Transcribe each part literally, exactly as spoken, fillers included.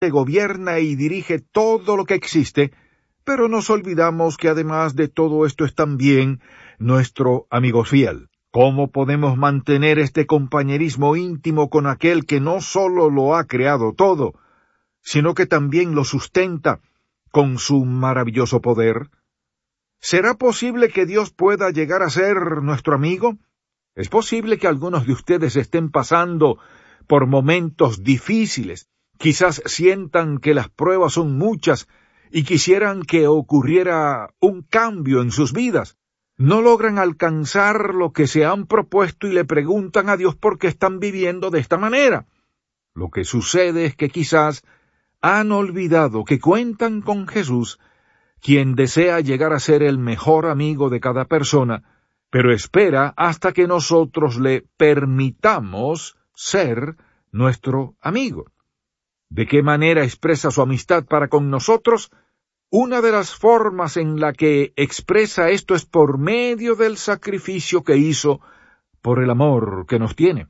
gobierna y dirige todo lo que existe, pero nos olvidamos que además de todo esto es también nuestro amigo fiel. ¿Cómo podemos mantener este compañerismo íntimo con aquel que no solo lo ha creado todo, sino que también lo sustenta con su maravilloso poder? ¿Será posible que Dios pueda llegar a ser nuestro amigo? Es posible que algunos de ustedes estén pasando por momentos difíciles, quizás sientan que las pruebas son muchas y quisieran que ocurriera un cambio en sus vidas. No logran alcanzar lo que se han propuesto y le preguntan a Dios por qué están viviendo de esta manera. Lo que sucede es que quizás han olvidado que cuentan con Jesús, quien desea llegar a ser el mejor amigo de cada persona, pero espera hasta que nosotros le permitamos ser nuestro amigo. ¿De qué manera expresa su amistad para con nosotros? Una de las formas en la que expresa esto es por medio del sacrificio que hizo por el amor que nos tiene.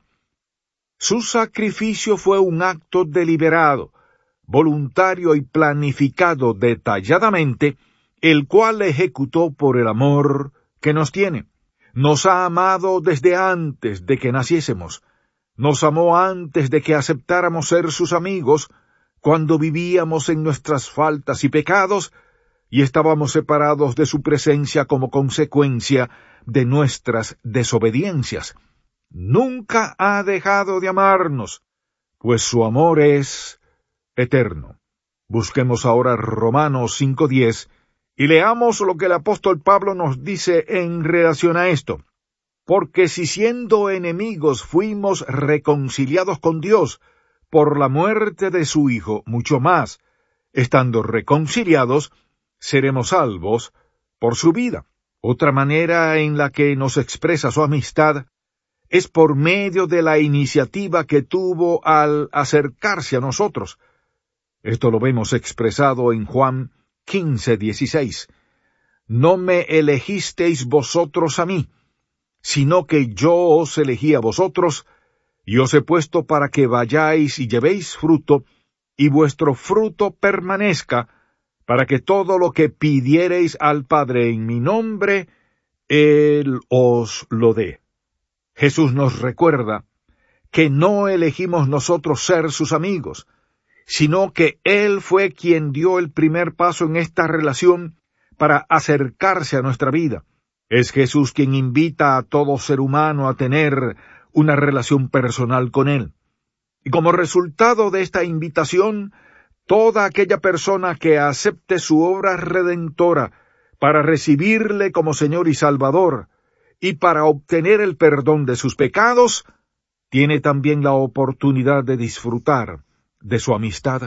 Su sacrificio fue un acto deliberado, voluntario y planificado detalladamente, el cual ejecutó por el amor que nos tiene. Nos ha amado desde antes de que naciésemos. Nos amó antes de que aceptáramos ser sus amigos, cuando vivíamos en nuestras faltas y pecados, y estábamos separados de su presencia como consecuencia de nuestras desobediencias. Nunca ha dejado de amarnos, pues su amor es eterno. Busquemos ahora Romanos cinco diez, y leamos lo que el apóstol Pablo nos dice en relación a esto. Porque si siendo enemigos fuimos reconciliados con Dios por la muerte de su Hijo, mucho más, estando reconciliados, seremos salvos por su vida. Otra manera en la que nos expresa su amistad es por medio de la iniciativa que tuvo al acercarse a nosotros. Esto lo vemos expresado en Juan quince dieciséis. No me elegisteis vosotros a mí, sino que yo os elegí a vosotros, y os he puesto para que vayáis y llevéis fruto, y vuestro fruto permanezca, para que todo lo que pidiereis al Padre en mi nombre, Él os lo dé. Jesús nos recuerda que no elegimos nosotros ser sus amigos, sino que Él fue quien dio el primer paso en esta relación para acercarse a nuestra vida. Es Jesús quien invita a todo ser humano a tener una relación personal con Él. Y como resultado de esta invitación, toda aquella persona que acepte su obra redentora para recibirle como Señor y Salvador, y para obtener el perdón de sus pecados, tiene también la oportunidad de disfrutar de su amistad.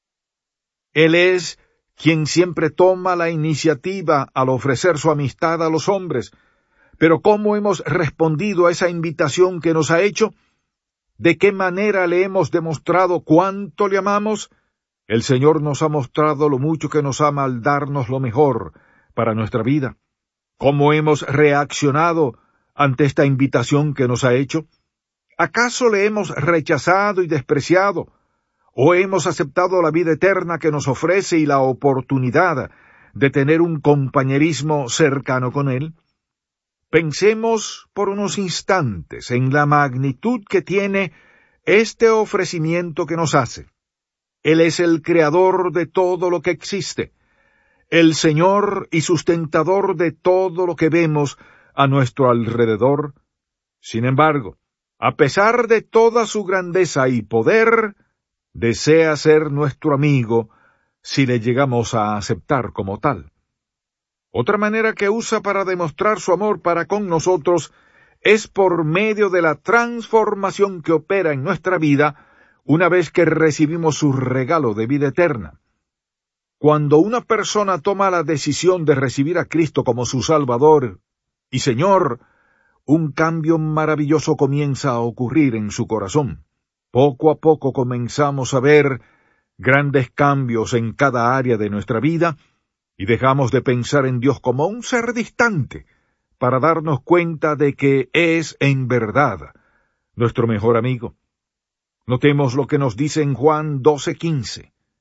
Él es quien siempre toma la iniciativa al ofrecer su amistad a los hombres. Pero ¿cómo hemos respondido a esa invitación que nos ha hecho? ¿De qué manera le hemos demostrado cuánto le amamos? El Señor nos ha mostrado lo mucho que nos ama al darnos lo mejor para nuestra vida. ¿Cómo hemos reaccionado ante esta invitación que nos ha hecho? ¿Acaso le hemos rechazado y despreciado? ¿O hemos aceptado la vida eterna que nos ofrece y la oportunidad de tener un compañerismo cercano con Él? Pensemos por unos instantes en la magnitud que tiene este ofrecimiento que nos hace. Él es el creador de todo lo que existe, el Señor y sustentador de todo lo que vemos a nuestro alrededor. Sin embargo, a pesar de toda su grandeza y poder, desea ser nuestro amigo si le llegamos a aceptar como tal. Otra manera que usa para demostrar su amor para con nosotros es por medio de la transformación que opera en nuestra vida una vez que recibimos su regalo de vida eterna. Cuando una persona toma la decisión de recibir a Cristo como su Salvador y Señor, un cambio maravilloso comienza a ocurrir en su corazón. Poco a poco comenzamos a ver grandes cambios en cada área de nuestra vida y dejamos de pensar en Dios como un ser distante para darnos cuenta de que es en verdad nuestro mejor amigo. Notemos lo que nos dice en Juan doce quince.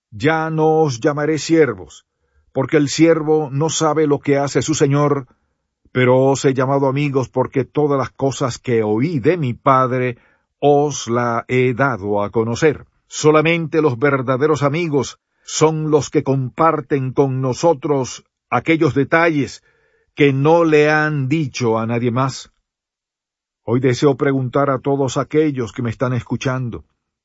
Ya no os llamaré siervos, porque el siervo no sabe lo que hace su señor, pero os he llamado amigos porque todas las cosas que oí de mi Padre os la he dado a conocer. Solamente los verdaderos amigos son los que comparten con nosotros aquellos detalles que no le han dicho a nadie más. Hoy deseo preguntar a todos aquellos que me están escuchando,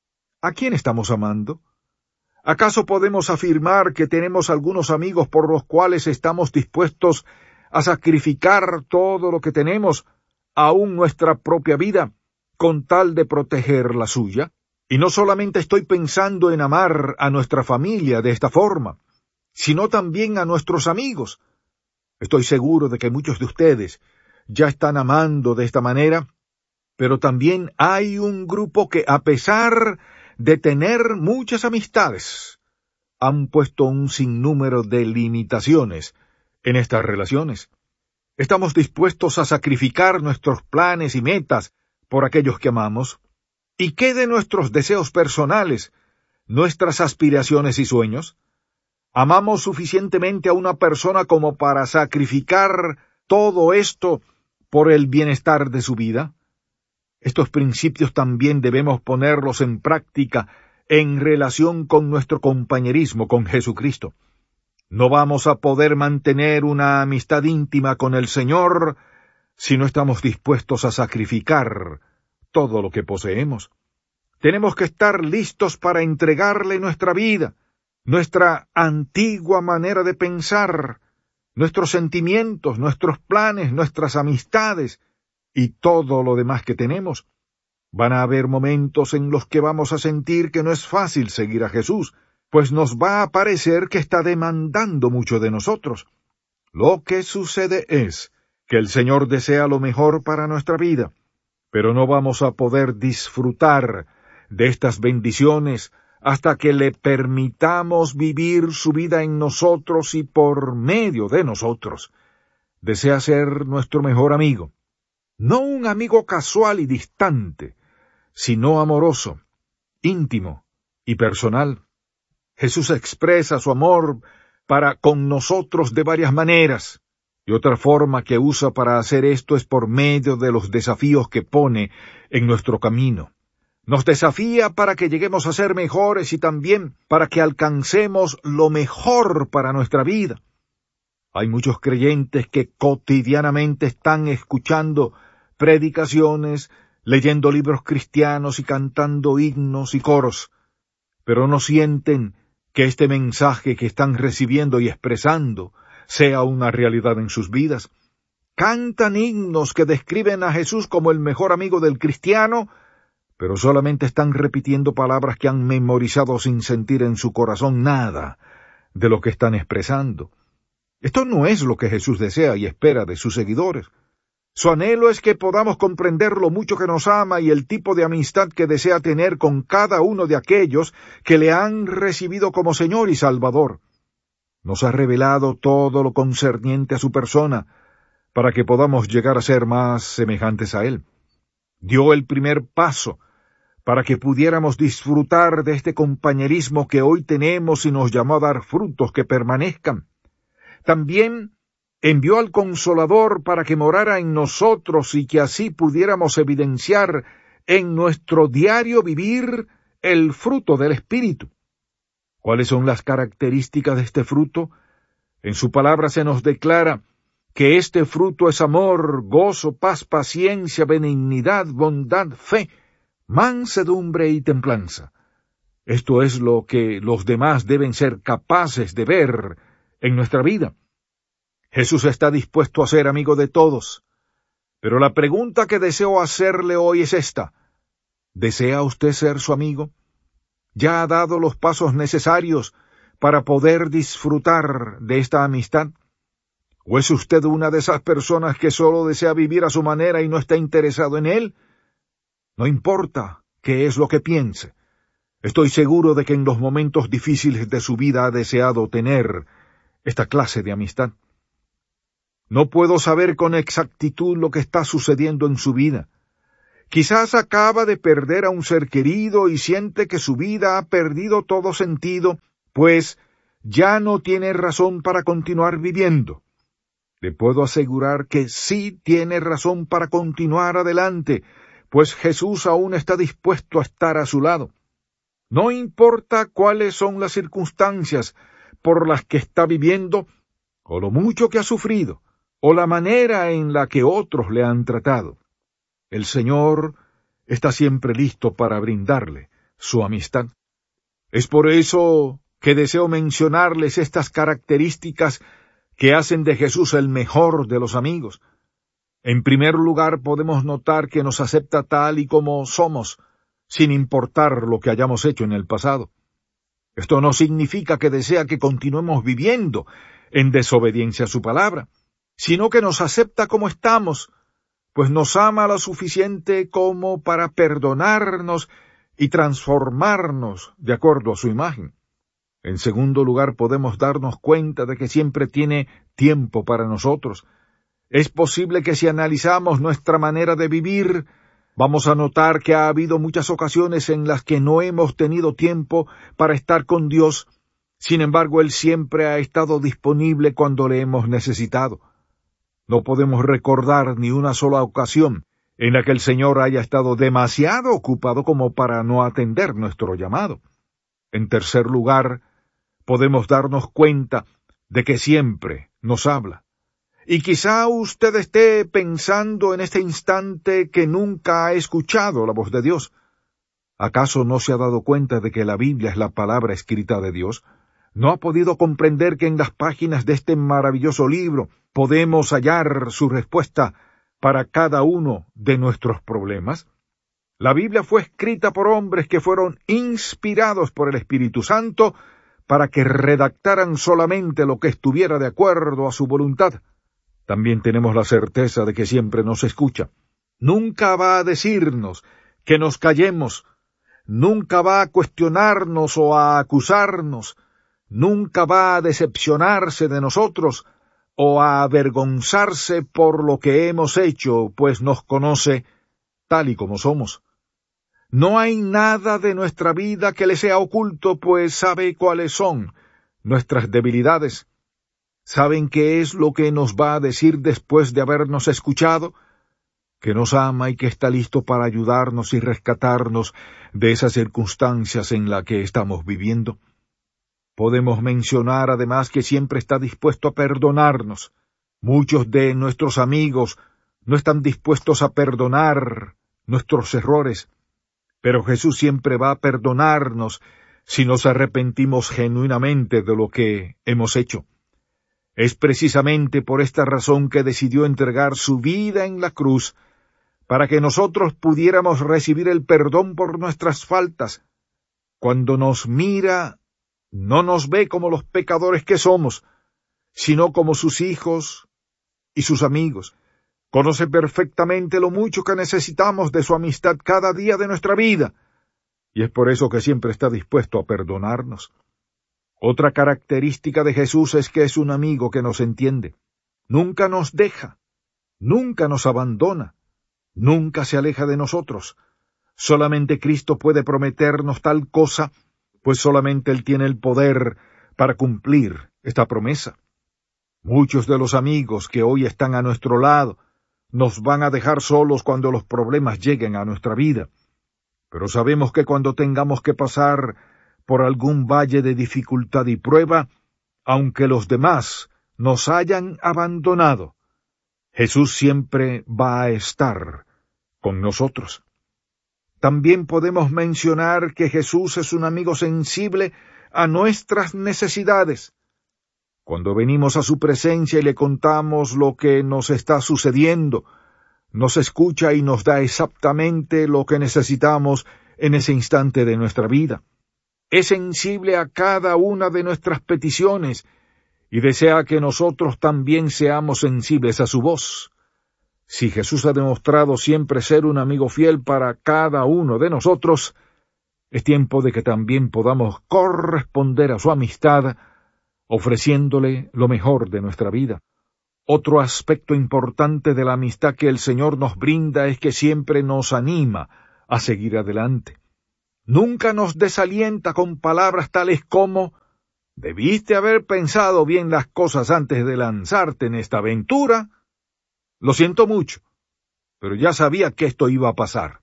¿a quién estamos amando? ¿Acaso podemos afirmar que tenemos algunos amigos por los cuales estamos dispuestos a sacrificar todo lo que tenemos, aun nuestra propia vida, con tal de proteger la suya? Y no solamente estoy pensando en amar a nuestra familia de esta forma, sino también a nuestros amigos. Estoy seguro de que muchos de ustedes ya están amando de esta manera, pero también hay un grupo que, a pesar de tener muchas amistades, han puesto un sinnúmero de limitaciones en estas relaciones. Estamos dispuestos a sacrificar nuestros planes y metas por aquellos que amamos. ¿Y qué de nuestros deseos personales, nuestras aspiraciones y sueños? ¿Amamos suficientemente a una persona como para sacrificar todo esto por el bienestar de su vida? Estos principios también debemos ponerlos en práctica en relación con nuestro compañerismo con Jesucristo. No vamos a poder mantener una amistad íntima con el Señor si no estamos dispuestos a sacrificar todo lo que poseemos. Tenemos que estar listos para entregarle nuestra vida, nuestra antigua manera de pensar, nuestros sentimientos, nuestros planes, nuestras amistades y todo lo demás que tenemos. Van a haber momentos en los que vamos a sentir que no es fácil seguir a Jesús, pues nos va a parecer que está demandando mucho de nosotros. Lo que sucede es que el Señor desea lo mejor para nuestra vida, pero no vamos a poder disfrutar de estas bendiciones hasta que le permitamos vivir su vida en nosotros y por medio de nosotros. Desea ser nuestro mejor amigo, no un amigo casual y distante, sino amoroso, íntimo y personal. Jesús expresa su amor para con nosotros de varias maneras, y otra forma que usa para hacer esto es por medio de los desafíos que pone en nuestro camino. Nos desafía para que lleguemos a ser mejores y también para que alcancemos lo mejor para nuestra vida. Hay muchos creyentes que cotidianamente están escuchando predicaciones, leyendo libros cristianos y cantando himnos y coros, pero no sienten que este mensaje que están recibiendo y expresando sea una realidad en sus vidas. Cantan himnos que describen a Jesús como el mejor amigo del cristiano, pero solamente están repitiendo palabras que han memorizado sin sentir en su corazón nada de lo que están expresando. Esto no es lo que Jesús desea y espera de sus seguidores. Su anhelo es que podamos comprender lo mucho que nos ama y el tipo de amistad que desea tener con cada uno de aquellos que le han recibido como Señor y Salvador. Nos ha revelado todo lo concerniente a su persona para que podamos llegar a ser más semejantes a Él. Dio el primer paso para que pudiéramos disfrutar de este compañerismo que hoy tenemos y nos llamó a dar frutos que permanezcan. También envió al Consolador para que morara en nosotros y que así pudiéramos evidenciar en nuestro diario vivir el fruto del Espíritu. ¿Cuáles son las características de este fruto? En su palabra se nos declara que este fruto es amor, gozo, paz, paciencia, benignidad, bondad, fe, mansedumbre y templanza. Esto es lo que los demás deben ser capaces de ver en nuestra vida. Jesús está dispuesto a ser amigo de todos, pero la pregunta que deseo hacerle hoy es esta: ¿desea usted ser su amigo? ¿Ya ha dado los pasos necesarios para poder disfrutar de esta amistad? ¿O es usted una de esas personas que solo desea vivir a su manera y no está interesado en él? No importa qué es lo que piense. Estoy seguro de que en los momentos difíciles de su vida ha deseado tener esta clase de amistad. No puedo saber con exactitud lo que está sucediendo en su vida. Quizás acaba de perder a un ser querido y siente que su vida ha perdido todo sentido, pues ya no tiene razón para continuar viviendo. Le puedo asegurar que sí tiene razón para continuar adelante, pues Jesús aún está dispuesto a estar a su lado. No importa cuáles son las circunstancias por las que está viviendo, o lo mucho que ha sufrido, o la manera en la que otros le han tratado. El Señor está siempre listo para brindarle su amistad. Es por eso que deseo mencionarles estas características que hacen de Jesús el mejor de los amigos. En primer lugar, podemos notar que nos acepta tal y como somos, sin importar lo que hayamos hecho en el pasado. Esto no significa que desea que continuemos viviendo en desobediencia a su palabra, sino que nos acepta como estamos, pues nos ama lo suficiente como para perdonarnos y transformarnos de acuerdo a su imagen. En segundo lugar, podemos darnos cuenta de que siempre tiene tiempo para nosotros. Es posible que si analizamos nuestra manera de vivir, vamos a notar que ha habido muchas ocasiones en las que no hemos tenido tiempo para estar con Dios. Sin embargo, Él siempre ha estado disponible cuando le hemos necesitado. No podemos recordar ni una sola ocasión en la que el Señor haya estado demasiado ocupado como para no atender nuestro llamado. En tercer lugar, podemos darnos cuenta de que siempre nos habla. Y quizá usted esté pensando en este instante que nunca ha escuchado la voz de Dios. ¿Acaso no se ha dado cuenta de que la Biblia es la palabra escrita de Dios? ¿No ha podido comprender que en las páginas de este maravilloso libro podemos hallar su respuesta para cada uno de nuestros problemas? La Biblia fue escrita por hombres que fueron inspirados por el Espíritu Santo para que redactaran solamente lo que estuviera de acuerdo a su voluntad. También tenemos la certeza de que siempre nos escucha. Nunca va a decirnos que nos callemos, nunca va a cuestionarnos o a acusarnos, nunca va a decepcionarse de nosotros o a avergonzarse por lo que hemos hecho, pues nos conoce tal y como somos. No hay nada de nuestra vida que le sea oculto, pues sabe cuáles son nuestras debilidades. ¿Saben qué es lo que nos va a decir después de habernos escuchado? Que nos ama y que está listo para ayudarnos y rescatarnos de esas circunstancias en las que estamos viviendo. Podemos mencionar además que siempre está dispuesto a perdonarnos. Muchos de nuestros amigos no están dispuestos a perdonar nuestros errores, pero Jesús siempre va a perdonarnos si nos arrepentimos genuinamente de lo que hemos hecho. Es precisamente por esta razón que decidió entregar su vida en la cruz, para que nosotros pudiéramos recibir el perdón por nuestras faltas. Cuando nos mira, no nos ve como los pecadores que somos, sino como sus hijos y sus amigos. Conoce perfectamente lo mucho que necesitamos de su amistad cada día de nuestra vida, y es por eso que siempre está dispuesto a perdonarnos. Otra característica de Jesús es que es un amigo que nos entiende. Nunca nos deja, nunca nos abandona, nunca se aleja de nosotros. Solamente Cristo puede prometernos tal cosa, pues solamente Él tiene el poder para cumplir esta promesa. Muchos de los amigos que hoy están a nuestro lado nos van a dejar solos cuando los problemas lleguen a nuestra vida. Pero sabemos que cuando tengamos que pasar por algún valle de dificultad y prueba, aunque los demás nos hayan abandonado, Jesús siempre va a estar con nosotros. También podemos mencionar que Jesús es un amigo sensible a nuestras necesidades. Cuando venimos a su presencia y le contamos lo que nos está sucediendo, nos escucha y nos da exactamente lo que necesitamos en ese instante de nuestra vida. Es sensible a cada una de nuestras peticiones y desea que nosotros también seamos sensibles a su voz. Si Jesús ha demostrado siempre ser un amigo fiel para cada uno de nosotros, es tiempo de que también podamos corresponder a su amistad, ofreciéndole lo mejor de nuestra vida. Otro aspecto importante de la amistad que el Señor nos brinda es que siempre nos anima a seguir adelante. Nunca nos desalienta con palabras tales como: ¿Debiste haber pensado bien las cosas antes de lanzarte en esta aventura? Lo siento mucho, pero ya sabía que esto iba a pasar.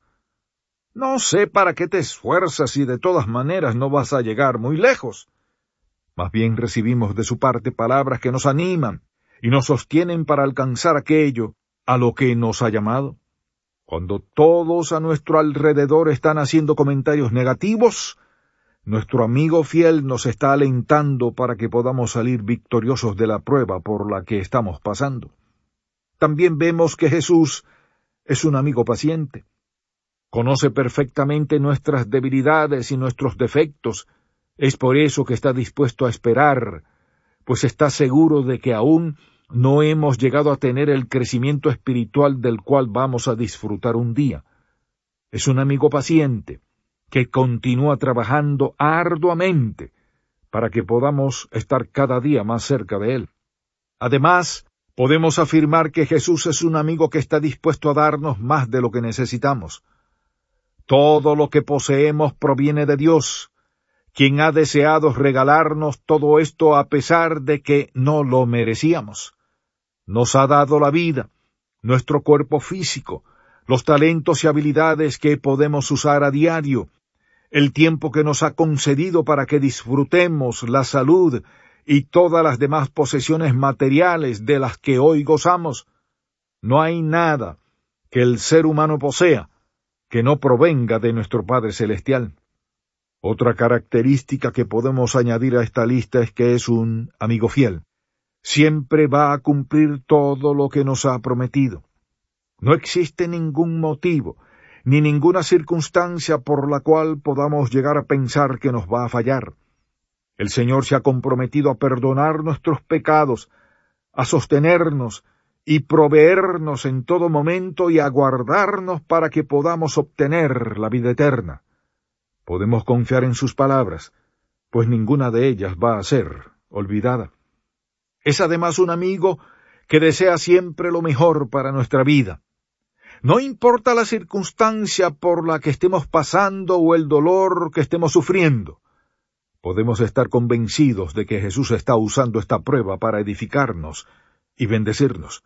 No sé para qué te esfuerzas si de todas maneras no vas a llegar muy lejos. Más bien recibimos de su parte palabras que nos animan y nos sostienen para alcanzar aquello a lo que nos ha llamado. Cuando todos a nuestro alrededor están haciendo comentarios negativos, nuestro amigo fiel nos está alentando para que podamos salir victoriosos de la prueba por la que estamos pasando. También vemos que Jesús es un amigo paciente. Conoce perfectamente nuestras debilidades y nuestros defectos. Es por eso que está dispuesto a esperar, pues está seguro de que aún no hemos llegado a tener el crecimiento espiritual del cual vamos a disfrutar un día. Es un amigo paciente que continúa trabajando arduamente para que podamos estar cada día más cerca de Él. Además, podemos afirmar que Jesús es un amigo que está dispuesto a darnos más de lo que necesitamos. Todo lo que poseemos proviene de Dios, quien ha deseado regalarnos todo esto a pesar de que no lo merecíamos. Nos ha dado la vida, nuestro cuerpo físico, los talentos y habilidades que podemos usar a diario, el tiempo que nos ha concedido para que disfrutemos la salud y todas las demás posesiones materiales de las que hoy gozamos. No hay nada que el ser humano posea que no provenga de nuestro Padre Celestial. Otra característica que podemos añadir a esta lista es que es un amigo fiel. Siempre va a cumplir todo lo que nos ha prometido. No existe ningún motivo, ni ninguna circunstancia por la cual podamos llegar a pensar que nos va a fallar. El Señor se ha comprometido a perdonar nuestros pecados, a sostenernos y proveernos en todo momento y a guardarnos para que podamos obtener la vida eterna. Podemos confiar en sus palabras, pues ninguna de ellas va a ser olvidada. Es además un amigo que desea siempre lo mejor para nuestra vida. No importa la circunstancia por la que estemos pasando o el dolor que estemos sufriendo, podemos estar convencidos de que Jesús está usando esta prueba para edificarnos y bendecirnos.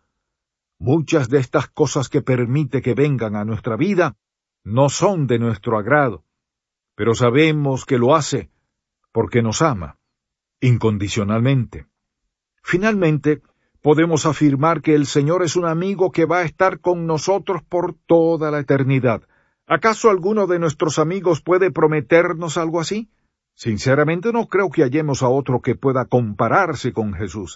Muchas de estas cosas que permite que vengan a nuestra vida no son de nuestro agrado, pero sabemos que lo hace porque nos ama incondicionalmente. Finalmente, podemos afirmar que el Señor es un amigo que va a estar con nosotros por toda la eternidad. ¿Acaso alguno de nuestros amigos puede prometernos algo así? Sinceramente no creo que hallemos a otro que pueda compararse con Jesús.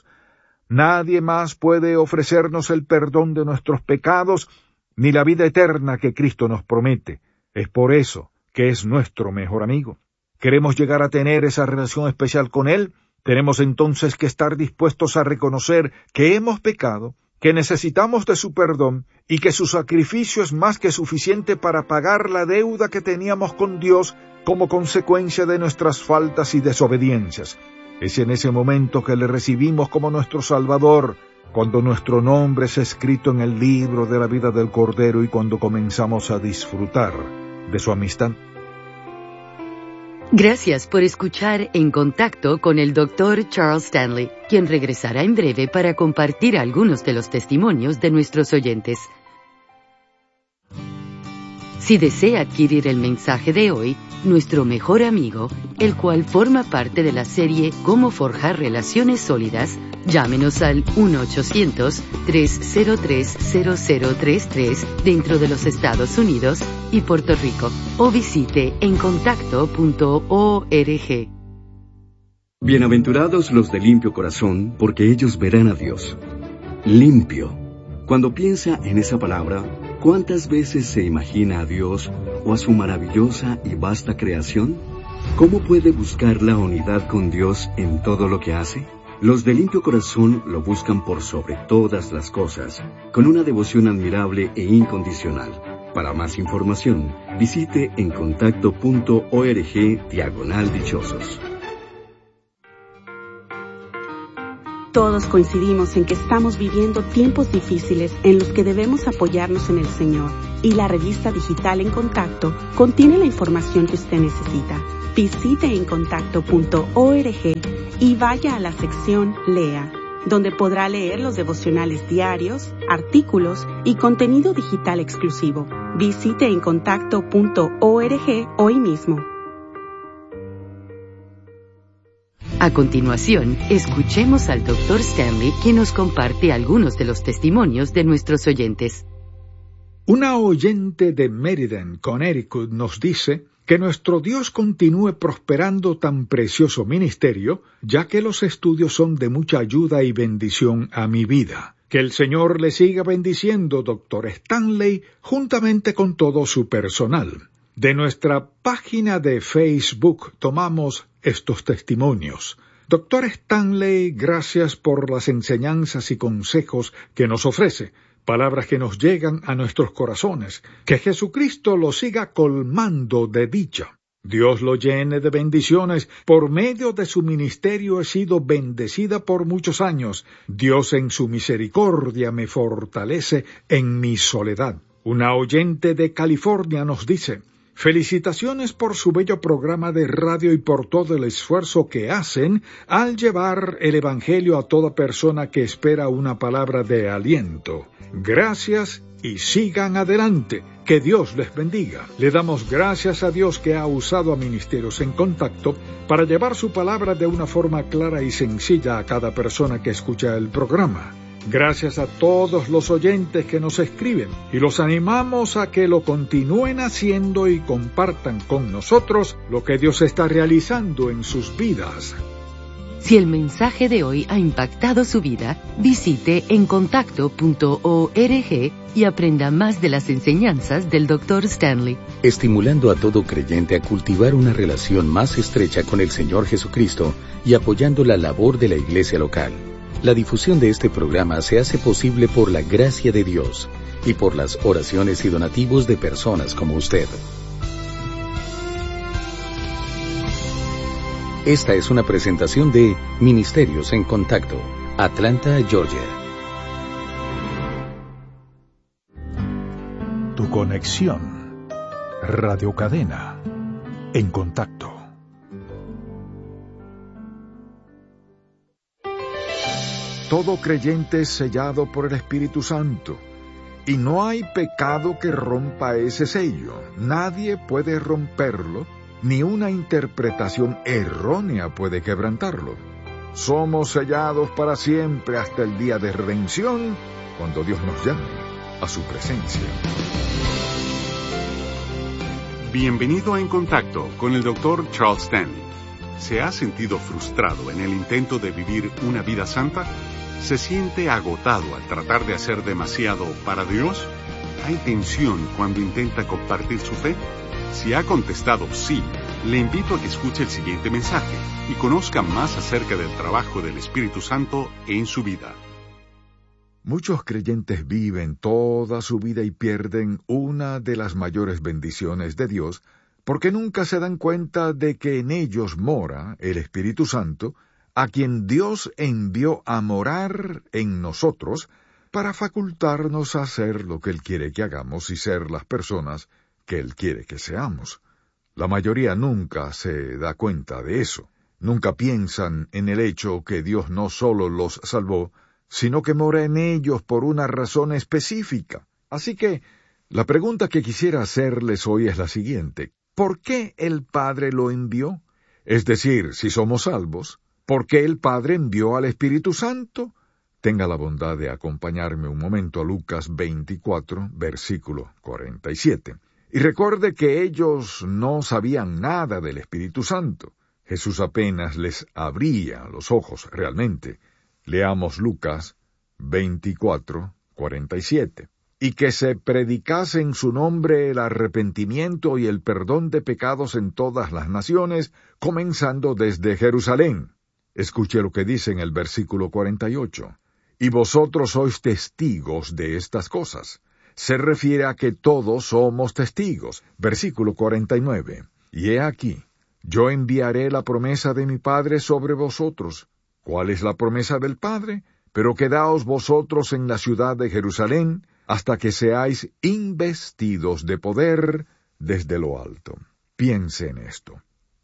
Nadie más puede ofrecernos el perdón de nuestros pecados ni la vida eterna que Cristo nos promete. Es por eso que es nuestro mejor amigo. ¿Queremos llegar a tener esa relación especial con Él? Tenemos entonces que estar dispuestos a reconocer que hemos pecado, que necesitamos de su perdón y que su sacrificio es más que suficiente para pagar la deuda que teníamos con Dios como consecuencia de nuestras faltas y desobediencias. Es en ese momento que le recibimos como nuestro Salvador, cuando nuestro nombre es escrito en el libro de la vida del Cordero y cuando comenzamos a disfrutar de su amistad. Gracias por escuchar En Contacto con el doctor Charles Stanley, quien regresará en breve para compartir algunos de los testimonios de nuestros oyentes. Si desea adquirir el mensaje de hoy, nuestro mejor amigo, el cual forma parte de la serie Cómo forjar relaciones sólidas, llámenos al uno ochocientos, tres cero tres, cero cero tres tres dentro de los Estados Unidos y Puerto Rico, o visite en contacto punto org. Bienaventurados los de limpio corazón, porque ellos verán a Dios. Limpio. Cuando piensa en esa palabra, ¿cuántas veces se imagina a Dios o a su maravillosa y vasta creación? ¿Cómo puede buscar la unidad con Dios en todo lo que hace? Los de limpio corazón lo buscan por sobre todas las cosas, con una devoción admirable e incondicional. Para más información, visite en contacto punto org diagonal dichosos. Todos coincidimos en que estamos viviendo tiempos difíciles en los que debemos apoyarnos en el Señor, y la revista digital En Contacto contiene la información que usted necesita. Visite en contacto punto org y vaya a la sección Lea, donde podrá leer los devocionales diarios, artículos y contenido digital exclusivo. Visite encontacto punto org hoy mismo. A continuación, escuchemos al doctor Stanley, quien nos comparte algunos de los testimonios de nuestros oyentes. Una oyente de Meriden, Connecticut, nos dice que nuestro Dios continúe prosperando tan precioso ministerio, ya que los estudios son de mucha ayuda y bendición a mi vida. Que el Señor le siga bendiciendo, doctor Stanley, juntamente con todo su personal. De nuestra página de Facebook tomamos estos testimonios. Doctor Stanley, gracias por las enseñanzas y consejos que nos ofrece, palabras que nos llegan a nuestros corazones. Que Jesucristo lo siga colmando de dicha. Dios lo llene de bendiciones. Por medio de su ministerio he sido bendecida por muchos años. Dios en su misericordia me fortalece en mi soledad. Una oyente de California nos dice: felicitaciones por su bello programa de radio y por todo el esfuerzo que hacen al llevar el Evangelio a toda persona que espera una palabra de aliento. Gracias y sigan adelante. Que Dios les bendiga. Le damos gracias a Dios que ha usado a Ministerios en Contacto para llevar su palabra de una forma clara y sencilla a cada persona que escucha el programa. Gracias a todos los oyentes que nos escriben y los animamos a que lo continúen haciendo y compartan con nosotros lo que Dios está realizando en sus vidas. Si el mensaje de hoy ha impactado su vida, visite encontacto punto org y aprenda más de las enseñanzas del doctor Stanley. Estimulando a todo creyente a cultivar una relación más estrecha con el Señor Jesucristo y apoyando la labor de la iglesia local. La difusión de este programa se hace posible por la gracia de Dios y por las oraciones y donativos de personas como usted. Esta es una presentación de Ministerios en Contacto, Atlanta, Georgia. Tu conexión. Radio Cadena. En Contacto. Todo creyente es sellado por el Espíritu Santo, y no hay pecado que rompa ese sello. Nadie puede romperlo, ni una interpretación errónea puede quebrantarlo. Somos sellados para siempre hasta el día de redención, cuando Dios nos llame a su presencia. Bienvenido a En Contacto con el doctor Charles Stanley. ¿Se ha sentido frustrado en el intento de vivir una vida santa? ¿Se siente agotado al tratar de hacer demasiado para Dios? ¿Hay tensión cuando intenta compartir su fe? Si ha contestado sí, le invito a que escuche el siguiente mensaje y conozca más acerca del trabajo del Espíritu Santo en su vida. Muchos creyentes viven toda su vida y pierden una de las mayores bendiciones de Dios porque nunca se dan cuenta de que en ellos mora el Espíritu Santo, a quien Dios envió a morar en nosotros para facultarnos a hacer lo que Él quiere que hagamos y ser las personas que Él quiere que seamos. La mayoría nunca se da cuenta de eso. Nunca piensan en el hecho que Dios no solo los salvó, sino que mora en ellos por una razón específica. Así que, la pregunta que quisiera hacerles hoy es la siguiente: ¿por qué el Padre lo envió? Es decir, si somos salvos, ¿por qué el Padre envió al Espíritu Santo? Tenga la bondad de acompañarme un momento a Lucas veinticuatro, versículo cuarenta y siete. Y recuerde que ellos no sabían nada del Espíritu Santo. Jesús apenas les abría los ojos realmente. Leamos Lucas veinticuatro, cuarenta y siete. Y que se predicase en su nombre el arrepentimiento y el perdón de pecados en todas las naciones, comenzando desde Jerusalén. Escuche lo que dice en el versículo cuarenta y ocho. Y vosotros sois testigos de estas cosas. Se refiere a que todos somos testigos. Versículo cuarenta y nueve. Y he aquí, yo enviaré la promesa de mi Padre sobre vosotros. ¿Cuál es la promesa del Padre? Pero quedaos vosotros en la ciudad de Jerusalén, hasta que seáis investidos de poder desde lo alto. Piense en esto.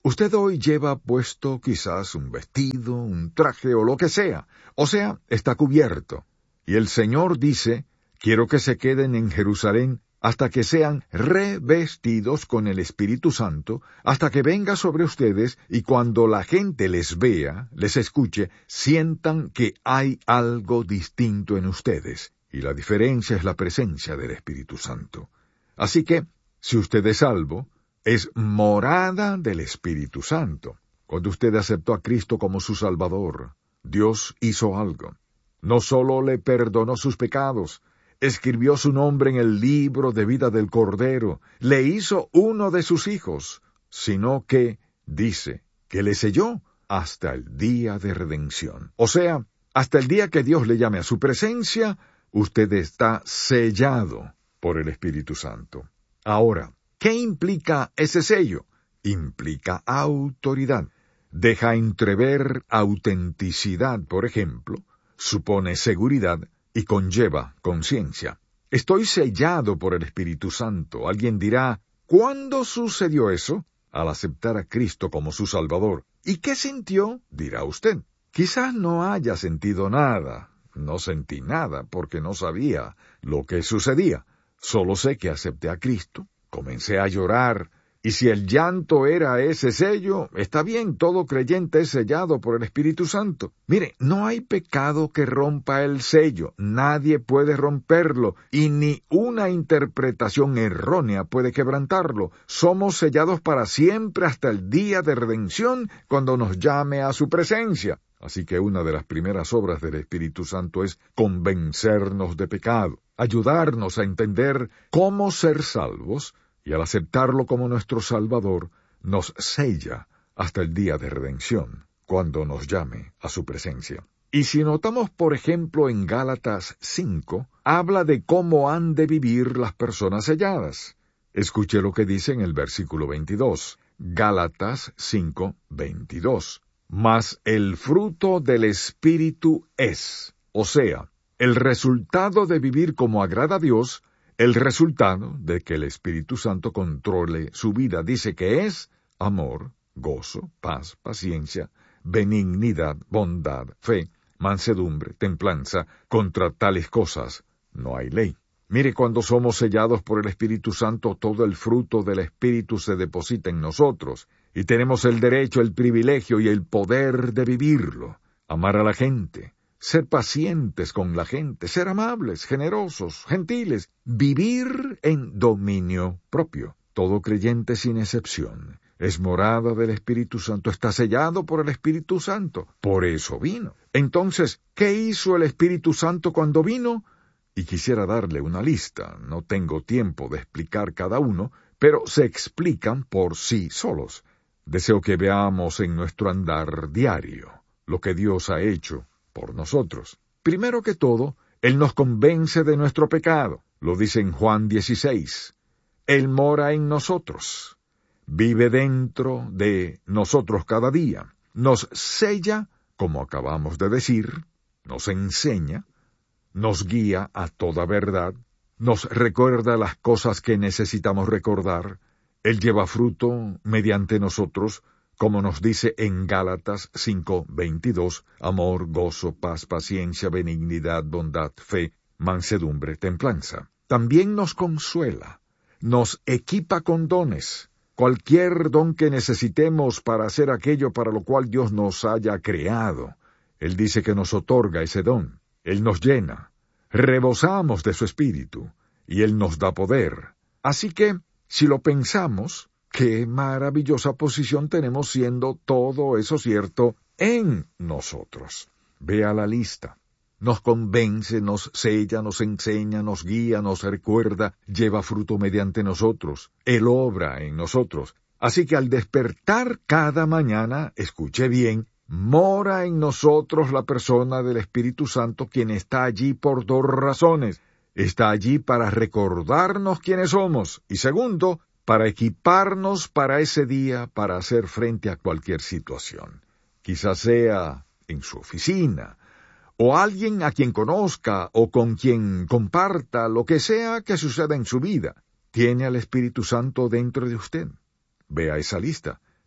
Usted hoy lleva puesto quizás un vestido, un traje o lo que sea, o sea, está cubierto. Y el Señor dice, quiero que se queden en Jerusalén hasta que sean revestidos con el Espíritu Santo, hasta que venga sobre ustedes y cuando la gente les vea, les escuche, sientan que hay algo distinto en ustedes. Y la diferencia es la presencia del Espíritu Santo. Así que, si usted es salvo, es morada del Espíritu Santo. Cuando usted aceptó a Cristo como su Salvador, Dios hizo algo. No solo le perdonó sus pecados, escribió su nombre en el libro de vida del Cordero, le hizo uno de sus hijos, sino que, dice, que le selló hasta el día de redención. O sea, hasta el día que Dios le llame a su presencia, usted está sellado por el Espíritu Santo. Ahora, ¿qué implica ese sello? Implica autoridad. Deja entrever autenticidad, por ejemplo, supone seguridad y conlleva conciencia. Estoy sellado por el Espíritu Santo. Alguien dirá, ¿cuándo sucedió eso? Al aceptar a Cristo como su Salvador. ¿Y qué sintió? Dirá usted. Quizás no haya sentido nada. No sentí nada porque no sabía lo que sucedía. Solo sé que acepté a Cristo. Comencé a llorar, y si el llanto era ese sello, está bien, todo creyente es sellado por el Espíritu Santo. Mire, no hay pecado que rompa el sello, nadie puede romperlo, y ni una interpretación errónea puede quebrantarlo. Somos sellados para siempre hasta el día de redención, cuando nos llame a su presencia. Así que una de las primeras obras del Espíritu Santo es convencernos de pecado, ayudarnos a entender cómo ser salvos, y al aceptarlo como nuestro Salvador, nos sella hasta el día de redención, cuando nos llame a su presencia. Y si notamos, por ejemplo, en Gálatas cinco, habla de cómo han de vivir las personas selladas. Escuche lo que dice en el versículo veintidós. Gálatas cinco, veintidós. Mas el fruto del Espíritu es, o sea, el resultado de vivir como agrada a Dios, el resultado de que el Espíritu Santo controle su vida. Dice que es amor, gozo, paz, paciencia, benignidad, bondad, fe, mansedumbre, templanza. Contra tales cosas no hay ley. Mire, cuando somos sellados por el Espíritu Santo, todo el fruto del Espíritu se deposita en nosotros, y tenemos el derecho, el privilegio y el poder de vivirlo. Amar a la gente, ser pacientes con la gente, ser amables, generosos, gentiles, vivir en dominio propio. Todo creyente sin excepción es morada del Espíritu Santo, está sellado por el Espíritu Santo. Por eso vino. Entonces, ¿qué hizo el Espíritu Santo cuando vino? Y quisiera darle una lista. No tengo tiempo de explicar cada uno, pero se explican por sí solos. Deseo que veamos en nuestro andar diario lo que Dios ha hecho por nosotros. Primero que todo, Él nos convence de nuestro pecado. Lo dice en Juan dieciséis. Él mora en nosotros. Vive dentro de nosotros cada día. Nos sella, como acabamos de decir, nos enseña, nos guía a toda verdad, nos recuerda las cosas que necesitamos recordar. Él lleva fruto mediante nosotros, como nos dice en Gálatas cinco, veintidós, amor, gozo, paz, paciencia, benignidad, bondad, fe, mansedumbre, templanza. También nos consuela, nos equipa con dones, cualquier don que necesitemos para hacer aquello para lo cual Dios nos haya creado. Él dice que nos otorga ese don, Él nos llena, rebosamos de su espíritu, y Él nos da poder. Así que, si lo pensamos, qué maravillosa posición tenemos siendo todo eso cierto en nosotros. Vea la lista. Nos convence, nos sella, nos enseña, nos guía, nos recuerda, lleva fruto mediante nosotros. Él obra en nosotros. Así que al despertar cada mañana, escuche bien, mora en nosotros la persona del Espíritu Santo, quien está allí por dos razones. Está allí para recordarnos quiénes somos, y segundo, para equiparnos para ese día, para hacer frente a cualquier situación. Quizás sea en su oficina, o alguien a quien conozca, o con quien comparta, lo que sea que suceda en su vida. Tiene al Espíritu Santo dentro de usted. Vea esa lista.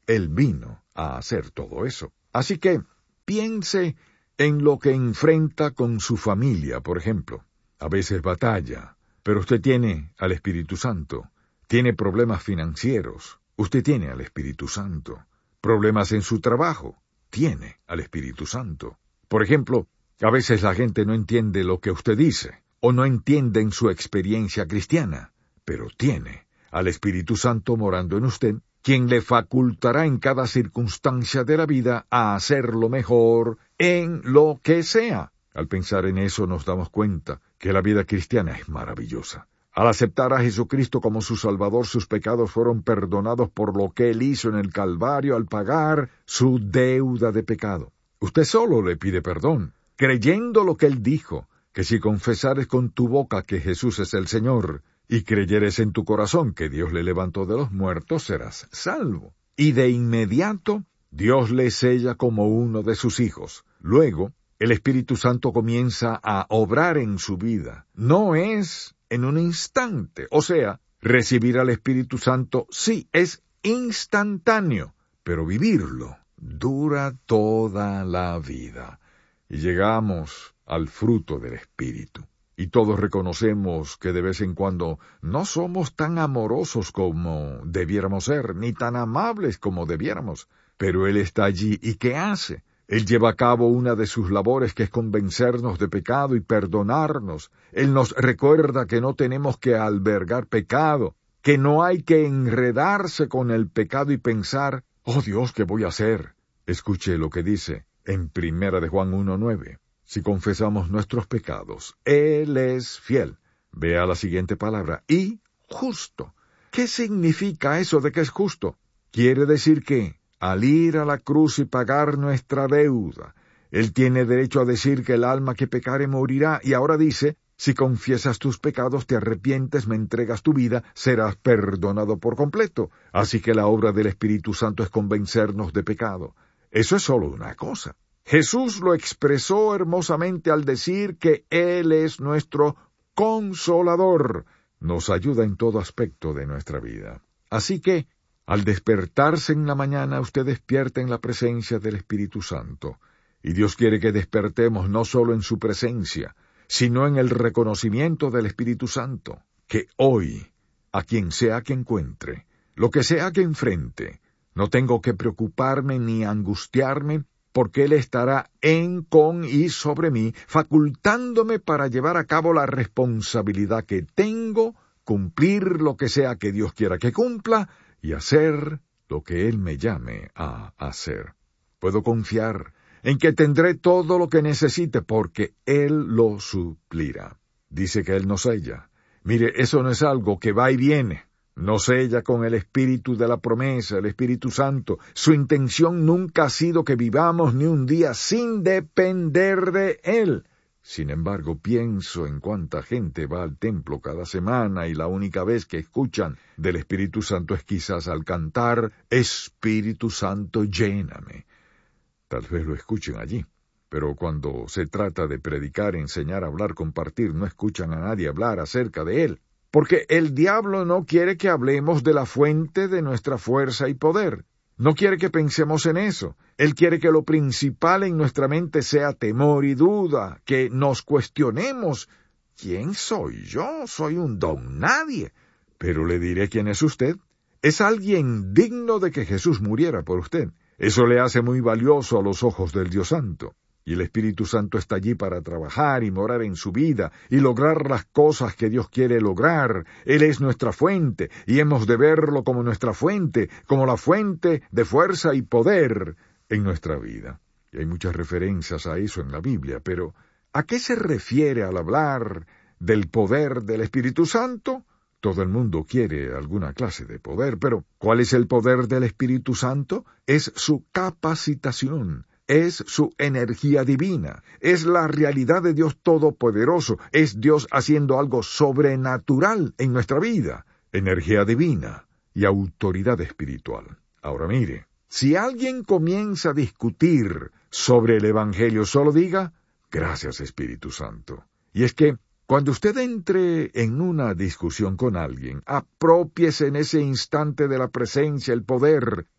Él vino a hacer todo eso. Así que piense en lo que enfrenta con su familia, por ejemplo. A veces batalla, pero usted tiene al Espíritu Santo. Tiene problemas financieros, usted tiene al Espíritu Santo. Problemas en su trabajo, tiene al Espíritu Santo. Por ejemplo, a veces la gente no entiende lo que usted dice, o no entienden su experiencia cristiana, pero tiene al Espíritu Santo morando en usted, quien le facultará en cada circunstancia de la vida a hacerlo mejor en lo que sea. Al pensar en eso nos damos cuenta que la vida cristiana es maravillosa. Al aceptar a Jesucristo como su Salvador, sus pecados fueron perdonados por lo que Él hizo en el Calvario al pagar su deuda de pecado. Usted solo le pide perdón, creyendo lo que Él dijo, que si confesares con tu boca que Jesús es el Señor, y creyeres en tu corazón que Dios le levantó de los muertos, serás salvo. Y de inmediato, Dios le sella como uno de sus hijos. Luego, el Espíritu Santo comienza a obrar en su vida. No es en un instante. O sea, recibir al Espíritu Santo sí es instantáneo, pero vivirlo dura toda la vida. Y llegamos al fruto del Espíritu. Y todos reconocemos que de vez en cuando no somos tan amorosos como debiéramos ser, ni tan amables como debiéramos. Pero Él está allí, ¿y qué hace? Él lleva a cabo una de sus labores, que es convencernos de pecado y perdonarnos. Él nos recuerda que no tenemos que albergar pecado, que no hay que enredarse con el pecado y pensar, «Oh Dios, ¿qué voy a hacer?». Escuche lo que dice en Primera de Juan uno nueve. Si confesamos nuestros pecados, Él es fiel. Vea la siguiente palabra, y justo. ¿Qué significa eso de que es justo? Quiere decir que, al ir a la cruz y pagar nuestra deuda, Él tiene derecho a decir que el alma que pecare morirá, y ahora dice, si confiesas tus pecados, te arrepientes, me entregas tu vida, serás perdonado por completo. Así que la obra del Espíritu Santo es convencernos de pecado. Eso es solo una cosa. Jesús lo expresó hermosamente al decir que Él es nuestro consolador. Nos ayuda en todo aspecto de nuestra vida. Así que, al despertarse en la mañana, usted despierta en la presencia del Espíritu Santo. Y Dios quiere que despertemos no solo en su presencia, sino en el reconocimiento del Espíritu Santo. Que hoy, a quien sea que encuentre, lo que sea que enfrente, no tengo que preocuparme ni angustiarme, porque Él estará en, con y sobre mí, facultándome para llevar a cabo la responsabilidad que tengo, cumplir lo que sea que Dios quiera que cumpla, y hacer lo que Él me llame a hacer. Puedo confiar en que tendré todo lo que necesite, porque Él lo suplirá. Dice que Él nos sella. Mire, eso no es algo que va y viene. Nos sella con el Espíritu de la promesa, el Espíritu Santo. Su intención nunca ha sido que vivamos ni un día sin depender de Él. Sin embargo, pienso en cuánta gente va al templo cada semana y la única vez que escuchan del Espíritu Santo es quizás al cantar, Espíritu Santo, lléname. Tal vez lo escuchen allí, pero cuando se trata de predicar, enseñar, hablar, compartir, no escuchan a nadie hablar acerca de Él. Porque el diablo no quiere que hablemos de la fuente de nuestra fuerza y poder. No quiere que pensemos en eso. Él quiere que lo principal en nuestra mente sea temor y duda, que nos cuestionemos. ¿Quién soy yo? Soy un don nadie. Pero le diré quién es usted. Es alguien digno de que Jesús muriera por usted. Eso le hace muy valioso a los ojos del Dios Santo. Y el Espíritu Santo está allí para trabajar y morar en su vida y lograr las cosas que Dios quiere lograr. Él es nuestra fuente y hemos de verlo como nuestra fuente, como la fuente de fuerza y poder en nuestra vida. Y hay muchas referencias a eso en la Biblia, pero ¿a qué se refiere al hablar del poder del Espíritu Santo? Todo el mundo quiere alguna clase de poder, pero ¿cuál es el poder del Espíritu Santo? Es su capacitación. Es su energía divina, es la realidad de Dios Todopoderoso, es Dios haciendo algo sobrenatural en nuestra vida, energía divina y autoridad espiritual. Ahora mire, si alguien comienza a discutir sobre el Evangelio, solo diga, gracias Espíritu Santo. Y es que, cuando usted entre en una discusión con alguien, aprópiese en ese instante de la presencia, el poder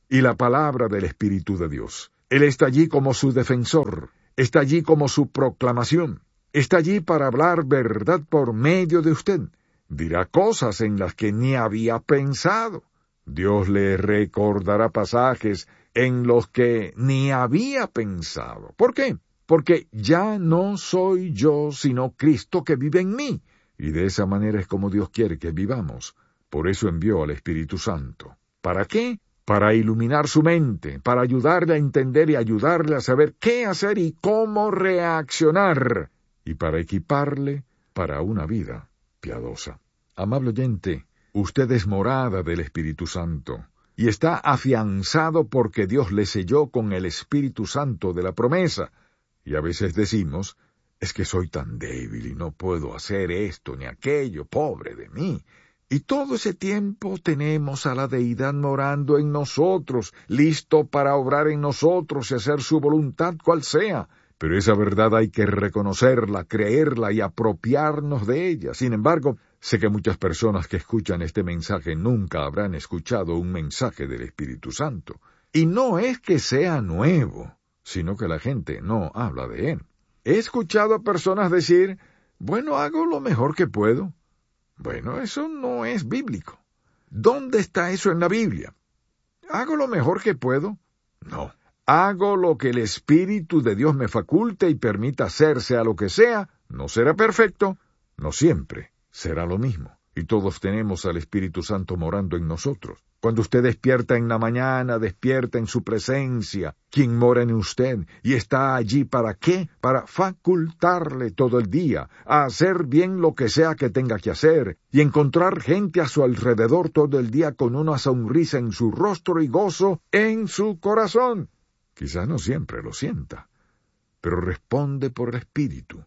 y la palabra del Espíritu de Dios. Él está allí como su defensor, está allí como su proclamación, está allí para hablar verdad por medio de usted. Dirá cosas en las que ni había pensado. Dios le recordará pasajes en los que ni había pensado. ¿Por qué? Porque ya no soy yo, sino Cristo que vive en mí. Y de esa manera es como Dios quiere que vivamos. Por eso envió al Espíritu Santo. ¿Para qué? Para iluminar su mente, para ayudarle a entender y ayudarle a saber qué hacer y cómo reaccionar, y para equiparle para una vida piadosa. Amable oyente, usted es morada del Espíritu Santo, y está afianzado porque Dios le selló con el Espíritu Santo de la promesa. Y a veces decimos, es que soy tan débil y no puedo hacer esto ni aquello, pobre de mí. Y todo ese tiempo tenemos a la Deidad morando en nosotros, listo para obrar en nosotros y hacer su voluntad cual sea. Pero esa verdad hay que reconocerla, creerla y apropiarnos de ella. Sin embargo, sé que muchas personas que escuchan este mensaje nunca habrán escuchado un mensaje del Espíritu Santo. Y no es que sea nuevo, sino que la gente no habla de él. He escuchado a personas decir, bueno, hago lo mejor que puedo. Bueno, eso no es bíblico. ¿Dónde está eso en la Biblia? ¿Hago lo mejor que puedo? No. Hago lo que el Espíritu de Dios me faculte y permita hacer, sea lo que sea. No será perfecto, no siempre será lo mismo. Y todos tenemos al Espíritu Santo morando en nosotros. Cuando usted despierta en la mañana, despierta en su presencia, quien mora en usted, y está allí ¿para qué? Para facultarle todo el día, a hacer bien lo que sea que tenga que hacer, y encontrar gente a su alrededor todo el día con una sonrisa en su rostro y gozo en su corazón. Quizás no siempre lo sienta, pero responde por el Espíritu,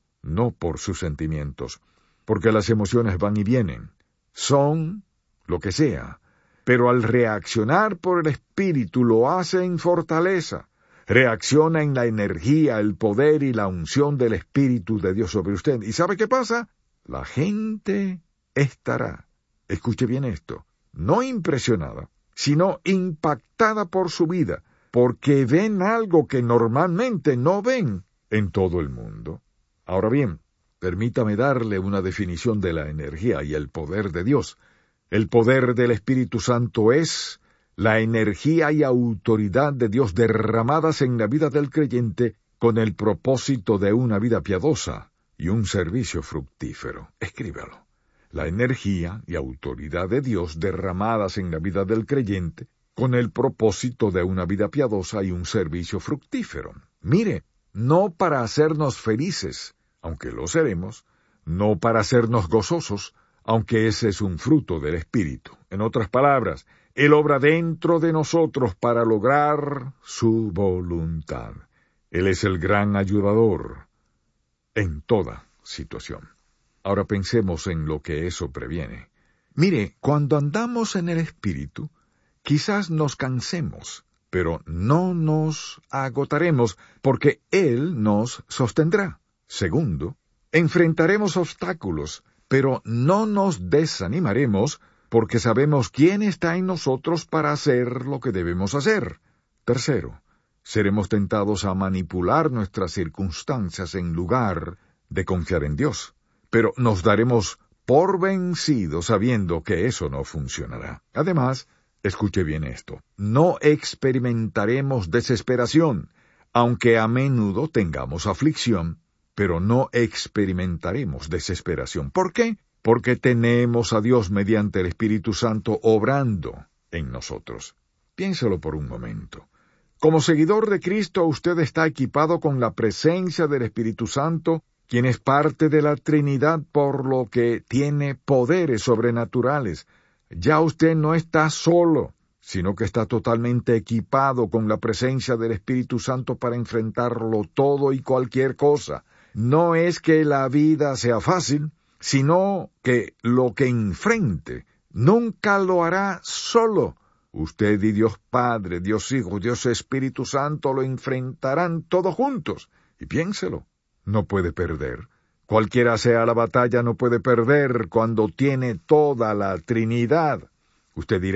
no por sus sentimientos, porque las emociones van y vienen, son lo que sea, pero al reaccionar por el Espíritu lo hace en fortaleza, reacciona en la energía, el poder y la unción del Espíritu de Dios sobre usted. ¿Y sabe qué pasa? La gente estará, escuche bien esto, no impresionada, sino impactada por su vida, porque ven algo que normalmente no ven en todo el mundo. Ahora bien, permítame darle una definición de la energía y el poder de Dios. El poder del Espíritu Santo es la energía y autoridad de Dios derramadas en la vida del creyente con el propósito de una vida piadosa y un servicio fructífero. Escríbalo. La energía y autoridad de Dios derramadas en la vida del creyente con el propósito de una vida piadosa y un servicio fructífero. Mire, no para hacernos felices, aunque lo seremos, no para hacernos gozosos, aunque ese es un fruto del Espíritu. En otras palabras, Él obra dentro de nosotros para lograr su voluntad. Él es el gran ayudador en toda situación. Ahora pensemos en lo que eso previene. Mire, cuando andamos en el Espíritu, quizás nos cansemos, pero no nos agotaremos, porque Él nos sostendrá. Segundo, enfrentaremos obstáculos, pero no nos desanimaremos, porque sabemos quién está en nosotros para hacer lo que debemos hacer. Tercero, seremos tentados a manipular nuestras circunstancias en lugar de confiar en Dios, pero nos daremos por vencidos sabiendo que eso no funcionará. Además, escuche bien esto, no experimentaremos desesperación, aunque a menudo tengamos aflicción, pero no experimentaremos desesperación. ¿Por qué? Porque tenemos a Dios mediante el Espíritu Santo obrando en nosotros. Piénselo por un momento. Como seguidor de Cristo, usted está equipado con la presencia del Espíritu Santo, quien es parte de la Trinidad, por lo que tiene poderes sobrenaturales. Ya usted no está solo, sino que está totalmente equipado con la presencia del Espíritu Santo para enfrentarlo todo y cualquier cosa. No es que la vida sea fácil, sino que lo que enfrente nunca lo hará solo. Usted y Dios Padre, Dios Hijo, Dios Espíritu Santo lo enfrentarán todos juntos. Y piénselo, no puede perder. Cualquiera sea la batalla, no puede perder cuando tiene toda la Trinidad. Usted dirá,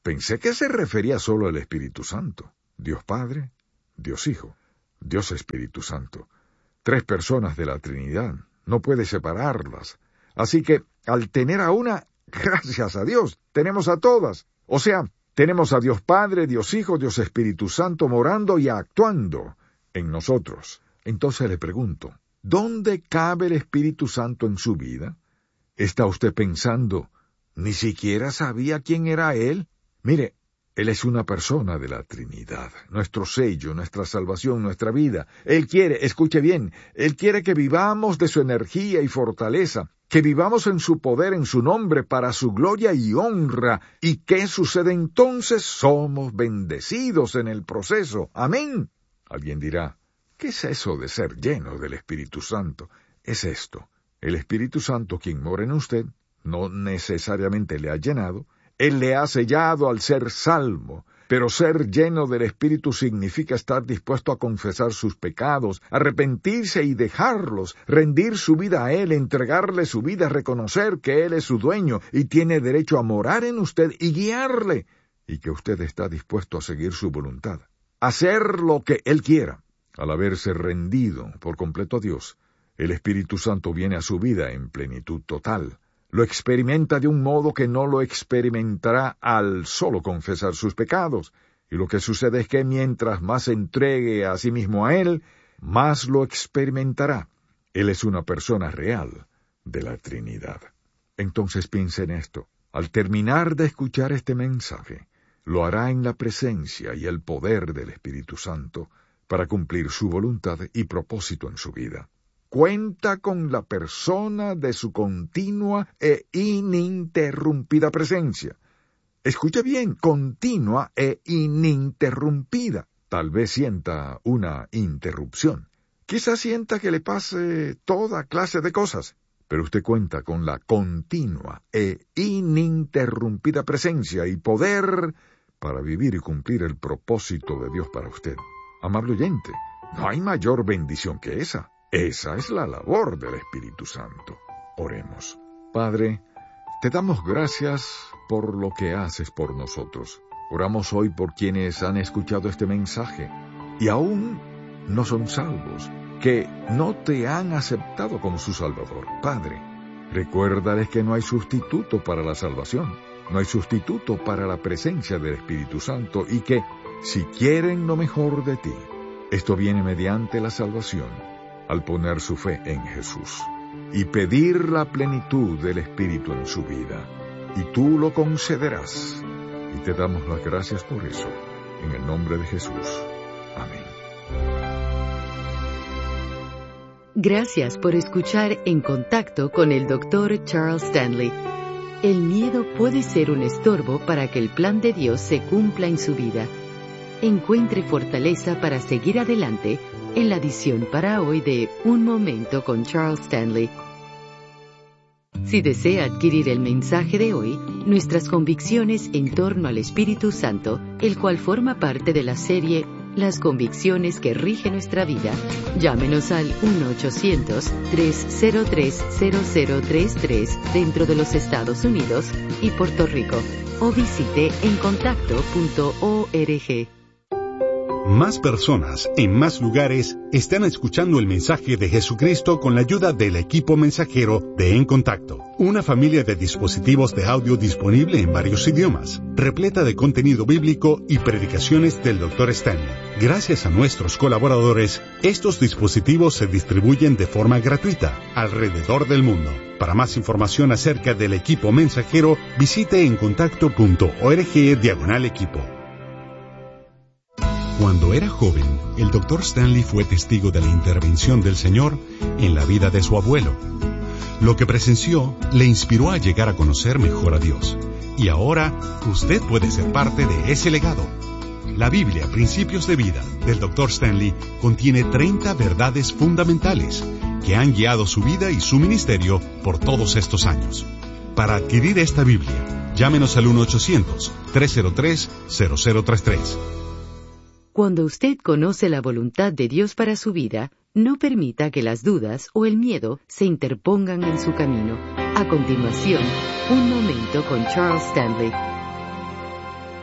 Pensé que se refería solo al Espíritu Santo. Dios Padre, Dios Hijo, Dios Espíritu Santo. Tres personas de la Trinidad. No puede separarlas. Así que, al tener a una, gracias a Dios, tenemos a todas. O sea, tenemos a Dios Padre, Dios Hijo, Dios Espíritu Santo morando y actuando en nosotros. Entonces le pregunto, ¿dónde cabe el Espíritu Santo en su vida? ¿Está usted pensando, ni siquiera sabía quién era Él? Mire, Él es una persona de la Trinidad, nuestro sello, nuestra salvación, nuestra vida. Él quiere, escuche bien, Él quiere que vivamos de su energía y fortaleza, que vivamos en su poder, en su nombre, para su gloria y honra. ¿Y qué sucede entonces? Somos bendecidos en el proceso. Amén. Alguien dirá, ¿qué es eso de ser lleno del Espíritu Santo? Es esto. El Espíritu Santo, quien mora en usted, no necesariamente le ha llenado. Él le ha sellado al ser salvo, pero ser lleno del Espíritu significa estar dispuesto a confesar sus pecados, arrepentirse y dejarlos, rendir su vida a Él, entregarle su vida, reconocer que Él es su dueño y tiene derecho a morar en usted y guiarle, y que usted está dispuesto a seguir su voluntad, hacer lo que Él quiera. Al haberse rendido por completo a Dios, el Espíritu Santo viene a su vida en plenitud total. Lo experimenta de un modo que no lo experimentará al solo confesar sus pecados. Y lo que sucede es que mientras más se entregue a sí mismo a Él, más lo experimentará. Él es una persona real de la Trinidad. Entonces piense en esto. Al terminar de escuchar este mensaje, lo hará en la presencia y el poder del Espíritu Santo para cumplir su voluntad y propósito en su vida. Cuenta con la persona de su continua e ininterrumpida presencia. Escuche bien, continua e ininterrumpida. Tal vez sienta una interrupción. Quizás sienta que le pase toda clase de cosas, pero usted cuenta con la continua e ininterrumpida presencia y poder para vivir y cumplir el propósito de Dios para usted. Amable oyente, no hay mayor bendición que esa. Esa es la labor del Espíritu Santo. Oremos. Padre, te damos gracias por lo que haces por nosotros. Oramos hoy por quienes han escuchado este mensaje y aún no son salvos, que no te han aceptado como su Salvador. Padre, recuérdales que no hay sustituto para la salvación, no hay sustituto para la presencia del Espíritu Santo y que, si quieren lo mejor de ti, esto viene mediante la salvación, al poner su fe en Jesús y pedir la plenitud del Espíritu en su vida. Y tú lo concederás. Y te damos las gracias por eso. En el nombre de Jesús. Amén. Gracias por escuchar En Contacto con el doctor Charles Stanley. El miedo puede ser un estorbo para que el plan de Dios se cumpla en su vida. Encuentre fortaleza para seguir adelante en la edición para hoy de Un Momento con Charles Stanley. Si desea adquirir el mensaje de hoy, nuestras convicciones en torno al Espíritu Santo, el cual forma parte de la serie Las convicciones que rigen nuestra vida, llámenos al uno ochocientos, tres cero tres, cero cero tres tres dentro de los Estados Unidos y Puerto Rico, o visite en contacto punto org. Más personas, en más lugares, están escuchando el mensaje de Jesucristo con la ayuda del equipo mensajero de En Contacto. Una familia de dispositivos de audio disponible en varios idiomas, repleta de contenido bíblico y predicaciones del doctor Stanley. Gracias a nuestros colaboradores, estos dispositivos se distribuyen de forma gratuita alrededor del mundo. Para más información acerca del equipo mensajero, visite en contacto punto org diagonal equipo. Cuando era joven, el doctor Stanley fue testigo de la intervención del Señor en la vida de su abuelo. Lo que presenció le inspiró a llegar a conocer mejor a Dios. Y ahora, usted puede ser parte de ese legado. La Biblia, Principios de Vida, del doctor Stanley, contiene treinta verdades fundamentales que han guiado su vida y su ministerio por todos estos años. Para adquirir esta Biblia, llámenos al uno ochocientos, tres cero tres, cero cero tres tres. Cuando usted conoce la voluntad de Dios para su vida, no permita que las dudas o el miedo se interpongan en su camino. A continuación, un momento con Charles Stanley.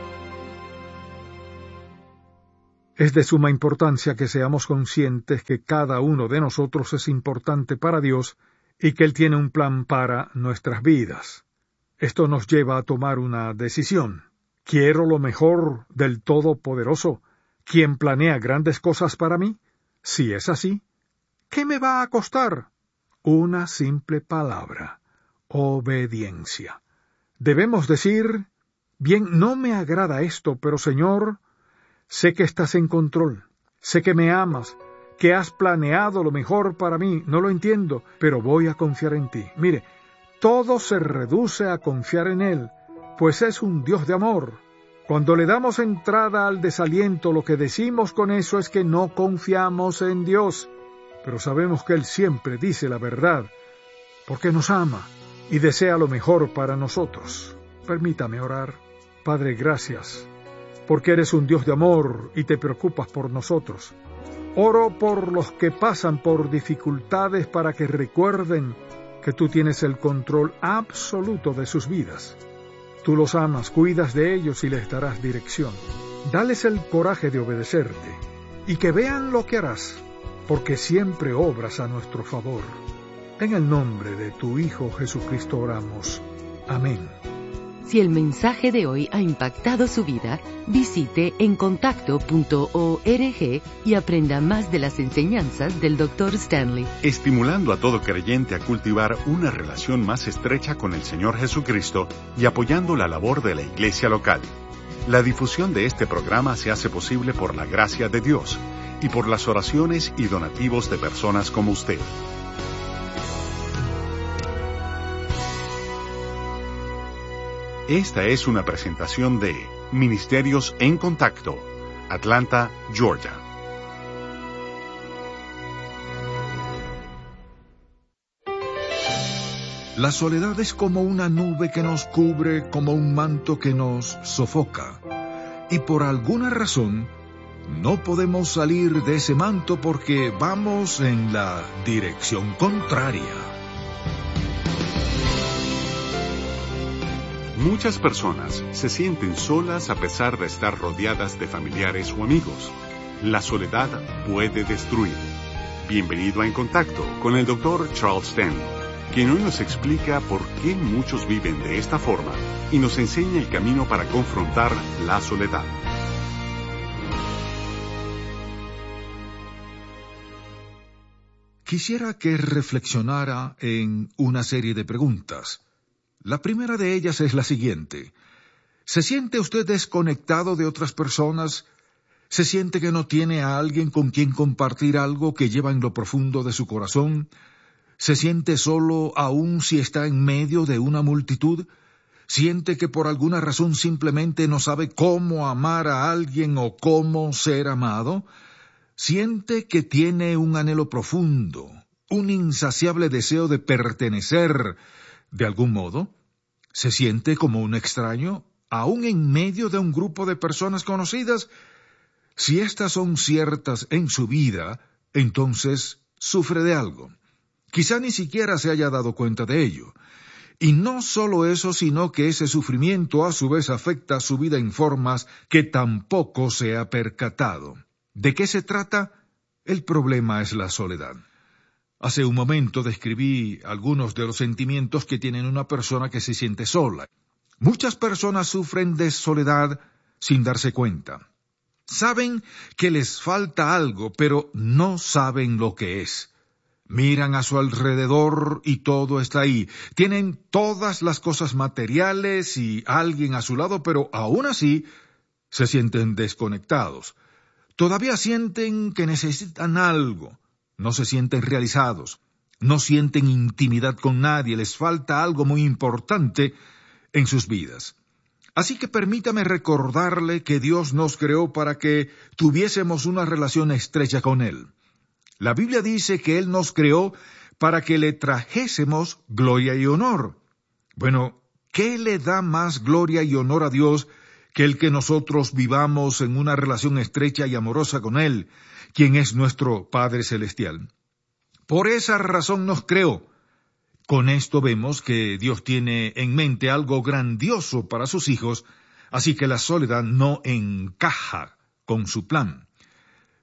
Es de suma importancia que seamos conscientes que cada uno de nosotros es importante para Dios y que Él tiene un plan para nuestras vidas. Esto nos lleva a tomar una decisión. ¿Quiero lo mejor del Todopoderoso, quien planea grandes cosas para mí? Si es así, ¿qué me va a costar? Una simple palabra: obediencia. Debemos decir: bien, no me agrada esto, pero Señor, sé que estás en control, sé que me amas, que has planeado lo mejor para mí. No lo entiendo, pero voy a confiar en ti. Mire, todo se reduce a confiar en Él, pues es un Dios de amor. Cuando le damos entrada al desaliento, lo que decimos con eso es que no confiamos en Dios. Pero sabemos que Él siempre dice la verdad, porque nos ama y desea lo mejor para nosotros. Permítame orar. Padre, gracias, porque eres un Dios de amor y te preocupas por nosotros. Oro por los que pasan por dificultades para que recuerden que tú tienes el control absoluto de sus vidas. Tú los amas, cuidas de ellos y les darás dirección. Dales el coraje de obedecerte y que vean lo que harás, porque siempre obras a nuestro favor. En el nombre de tu Hijo Jesucristo oramos. Amén. Si el mensaje de hoy ha impactado su vida, visite encontacto punto org y aprenda más de las enseñanzas del doctor Stanley. Estimulando a todo creyente a cultivar una relación más estrecha con el Señor Jesucristo y apoyando la labor de la iglesia local. La difusión de este programa se hace posible por la gracia de Dios y por las oraciones y donativos de personas como usted. Esta es una presentación de Ministerios en Contacto, Atlanta, Georgia. La soledad es como una nube que nos cubre, como un manto que nos sofoca. Y por alguna razón, no podemos salir de ese manto porque vamos en la dirección contraria. Muchas personas se sienten solas a pesar de estar rodeadas de familiares o amigos. La soledad puede destruir. Bienvenido a En Contacto con el doctor Charles Stanley, quien hoy nos explica por qué muchos viven de esta forma y nos enseña el camino para confrontar la soledad. Quisiera que reflexionara en una serie de preguntas. La primera de ellas es la siguiente: ¿se siente usted desconectado de otras personas? ¿Se siente que no tiene a alguien con quien compartir algo que lleva en lo profundo de su corazón? ¿Se siente solo aun si está en medio de una multitud? ¿Siente que por alguna razón simplemente no sabe cómo amar a alguien o cómo ser amado? ¿Siente que tiene un anhelo profundo, un insaciable deseo de pertenecer de algún modo? ¿Se siente como un extraño, aún en medio de un grupo de personas conocidas? Si estas son ciertas en su vida, entonces sufre de algo. Quizá ni siquiera se haya dado cuenta de ello. Y no solo eso, sino que ese sufrimiento a su vez afecta su vida en formas que tampoco se ha percatado. ¿De qué se trata? El problema es la soledad. Hace un momento describí algunos de los sentimientos que tiene una persona que se siente sola. Muchas personas sufren de soledad sin darse cuenta. Saben que les falta algo, pero no saben lo que es. Miran a su alrededor y todo está ahí. Tienen todas las cosas materiales y alguien a su lado, pero aún así se sienten desconectados. Todavía sienten que necesitan algo. No se sienten realizados, no sienten intimidad con nadie, les falta algo muy importante en sus vidas. Así que permítame recordarle que Dios nos creó para que tuviésemos una relación estrecha con Él. La Biblia dice que Él nos creó para que le trajésemos gloria y honor. Bueno, ¿qué le da más gloria y honor a Dios que el que nosotros vivamos en una relación estrecha y amorosa con Él, quien es nuestro Padre Celestial? Por esa razón nos creó. Con esto vemos que Dios tiene en mente algo grandioso para sus hijos, así que la soledad no encaja con su plan.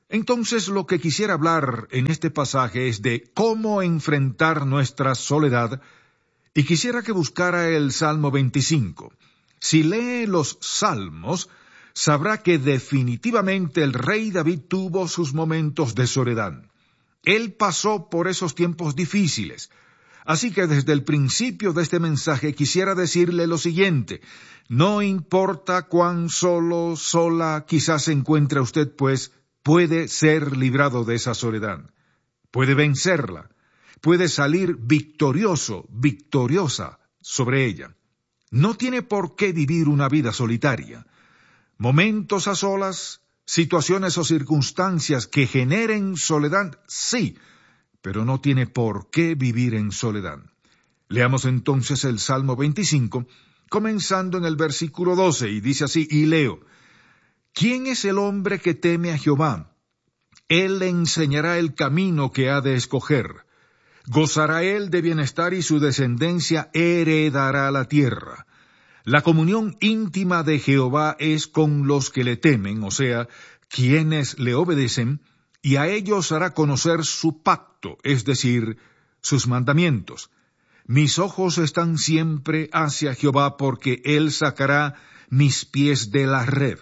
Entonces, lo que quisiera hablar en este pasaje es de cómo enfrentar nuestra soledad, y quisiera que buscara el Salmo veinticinco. Si lee los Salmos, sabrá que definitivamente el rey David tuvo sus momentos de soledad. Él pasó por esos tiempos difíciles. Así que desde el principio de este mensaje quisiera decirle lo siguiente: no importa cuán solo, sola quizás se encuentre usted, pues puede ser librado de esa soledad. Puede vencerla. Puede salir victorioso, victoriosa sobre ella. No tiene por qué vivir una vida solitaria. Momentos a solas, situaciones o circunstancias que generen soledad, sí, pero no tiene por qué vivir en soledad. Leamos entonces el Salmo veinticinco, comenzando en el versículo doce, y dice así, y leo: ¿Quién es el hombre que teme a Jehová? Él le enseñará el camino que ha de escoger. Gozará él de bienestar y su descendencia heredará la tierra. La comunión íntima de Jehová es con los que le temen, o sea, quienes le obedecen, y a ellos hará conocer su pacto, es decir, sus mandamientos. Mis ojos están siempre hacia Jehová, porque él sacará mis pies de la red.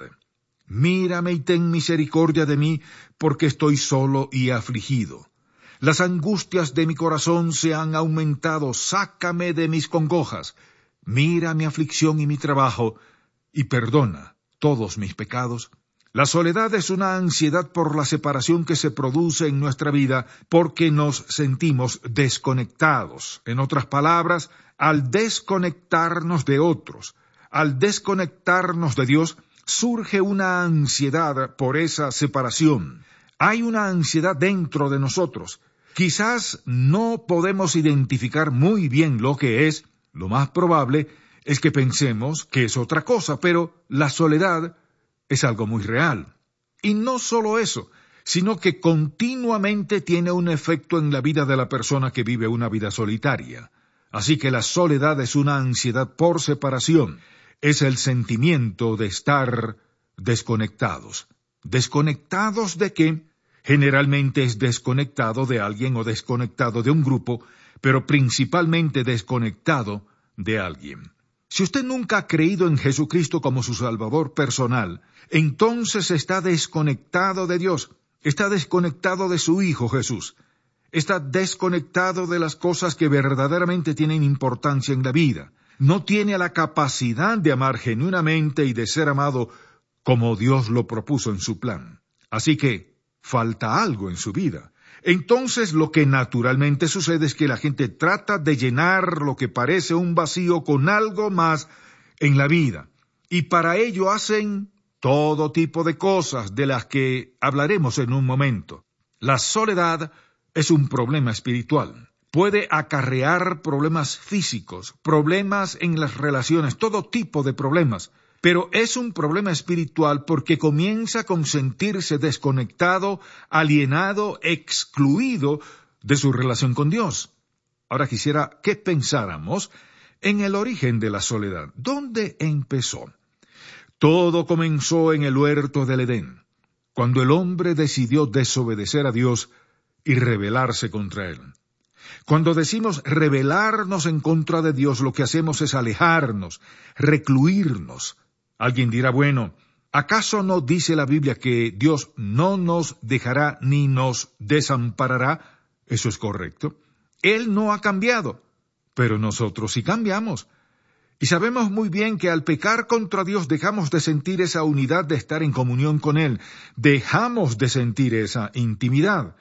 Mírame y ten misericordia de mí, porque estoy solo y afligido. Las angustias de mi corazón se han aumentado, sácame de mis congojas. Mira mi aflicción y mi trabajo, y perdona todos mis pecados. La soledad es una ansiedad por la separación que se produce en nuestra vida porque nos sentimos desconectados. En otras palabras, al desconectarnos de otros, al desconectarnos de Dios, surge una ansiedad por esa separación. Hay una ansiedad dentro de nosotros. Quizás no podemos identificar muy bien lo que es. Lo más probable es que pensemos que es otra cosa, pero la soledad es algo muy real. Y no solo eso, sino que continuamente tiene un efecto en la vida de la persona que vive una vida solitaria. Así que la soledad es una ansiedad por separación. Es el sentimiento de estar desconectados. ¿Desconectados de qué? Generalmente es desconectado de alguien o desconectado de un grupo, pero principalmente desconectado de alguien. Si usted nunca ha creído en Jesucristo como su Salvador personal, entonces está desconectado de Dios, está desconectado de su Hijo Jesús, está desconectado de las cosas que verdaderamente tienen importancia en la vida. No tiene la capacidad de amar genuinamente y de ser amado como Dios lo propuso en su plan. Así que falta algo en su vida. Entonces lo que naturalmente sucede es que la gente trata de llenar lo que parece un vacío con algo más en la vida. Y para ello hacen todo tipo de cosas de las que hablaremos en un momento. La soledad es un problema espiritual. Puede acarrear problemas físicos, problemas en las relaciones, todo tipo de problemas. Pero es un problema espiritual porque comienza con sentirse desconectado, alienado, excluido de su relación con Dios. Ahora quisiera que pensáramos en el origen de la soledad. ¿Dónde empezó? Todo comenzó en el huerto del Edén, cuando el hombre decidió desobedecer a Dios y rebelarse contra él. Cuando decimos rebelarnos en contra de Dios, lo que hacemos es alejarnos, recluirnos. Alguien dirá, bueno, ¿acaso no dice la Biblia que Dios no nos dejará ni nos desamparará? Eso es correcto. Él no ha cambiado, pero nosotros sí cambiamos. Y sabemos muy bien que al pecar contra Dios dejamos de sentir esa unidad de estar en comunión con Él. Dejamos de sentir esa intimidad.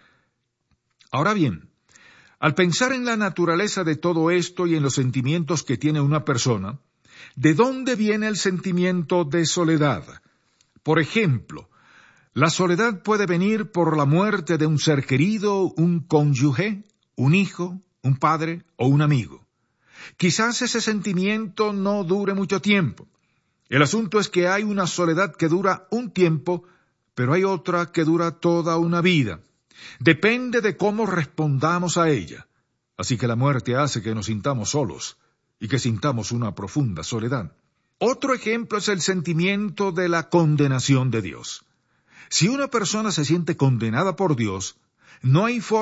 Ahora bien, al pensar en la naturaleza de todo esto y en los sentimientos que tiene una persona, ¿de dónde viene el sentimiento de soledad? Por ejemplo, la soledad puede venir por la muerte de un ser querido, un cónyuge, un hijo, un padre o un amigo. Quizás ese sentimiento no dure mucho tiempo. El asunto es que hay una soledad que dura un tiempo, pero hay otra que dura toda una vida. Depende de cómo respondamos a ella. Así que la muerte hace que nos sintamos solos y que sintamos una profunda soledad. Otro ejemplo es el sentimiento de la condenación de Dios. Si una persona se siente condenada por Dios, no hay forma